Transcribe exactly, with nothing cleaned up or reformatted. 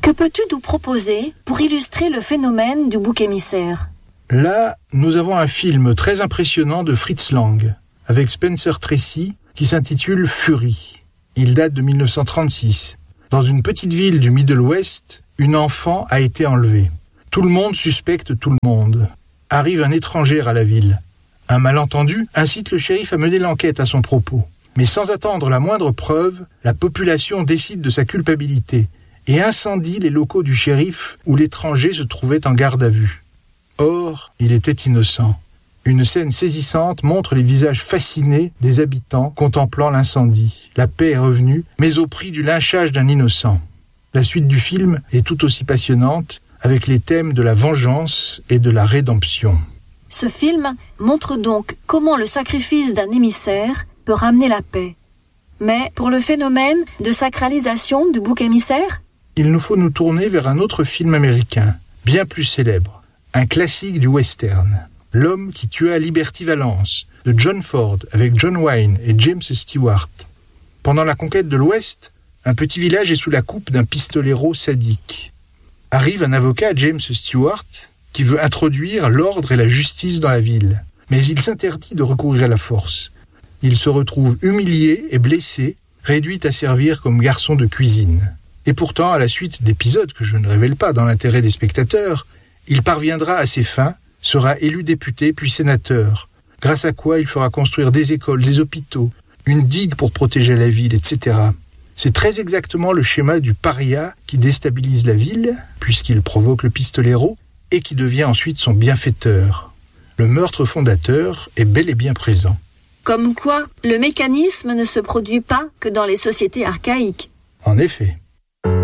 Que peux-tu nous proposer pour illustrer le phénomène du bouc émissaire ? Là, nous avons un film très impressionnant de Fritz Lang, avec Spencer Tracy, qui s'intitule Fury. Il date de dix-neuf cent trente-six. Dans une petite ville du Middle West, une enfant a été enlevée. Tout le monde suspecte tout le monde. Arrive un étranger à la ville. Un malentendu incite le shérif à mener l'enquête à son propos. Mais sans attendre la moindre preuve, la population décide de sa culpabilité et incendie les locaux du shérif où l'étranger se trouvait en garde à vue. Or, il était innocent. Une scène saisissante montre les visages fascinés des habitants contemplant l'incendie. La paix est revenue, mais au prix du lynchage d'un innocent. La suite du film est tout aussi passionnante, avec les thèmes de la vengeance et de la rédemption. Ce film montre donc comment le sacrifice d'un émissaire peut ramener la paix. Mais pour le phénomène de sacralisation du bouc émissaire, il nous faut nous tourner vers un autre film américain, bien plus célèbre, un classique du western, L'homme qui tua Liberty Valance, de John Ford, avec John Wayne et James Stewart. Pendant la conquête de l'Ouest, un petit village est sous la coupe d'un pistolero sadique. Arrive un avocat, James Stewart, qui veut introduire l'ordre et la justice dans la ville. Mais il s'interdit de recourir à la force. Il se retrouve humilié et blessé, réduit à servir comme garçon de cuisine. Et pourtant, à la suite d'épisodes que je ne révèle pas dans l'intérêt des spectateurs, il parviendra à ses fins, sera élu député puis sénateur, grâce à quoi il fera construire des écoles, des hôpitaux, une digue pour protéger la ville, et cetera. C'est très exactement le schéma du paria qui déstabilise la ville, puisqu'il provoque le pistolero, et qui devient ensuite son bienfaiteur. Le meurtre fondateur est bel et bien présent. Comme quoi, le mécanisme ne se produit pas que dans les sociétés archaïques. En effet.